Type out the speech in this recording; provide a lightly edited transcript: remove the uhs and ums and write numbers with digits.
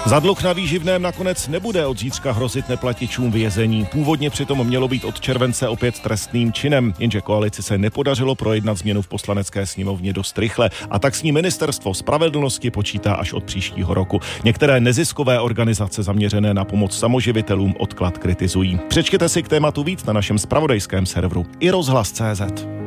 Za dluh na výživném nakonec nebude od zítřka hrozit neplatičům vězení. Původně přitom mělo být od července opět trestným činem, jenže koalici se nepodařilo projednat změnu v poslanecké sněmovně dost rychle a tak s ní ministerstvo spravedlnosti počítá až od příštího roku. Některé neziskové organizace zaměřené na pomoc samoživitelům odklad kritizují. Přečtěte si k tématu víc na našem zpravodajském serveru iRozhlas.cz.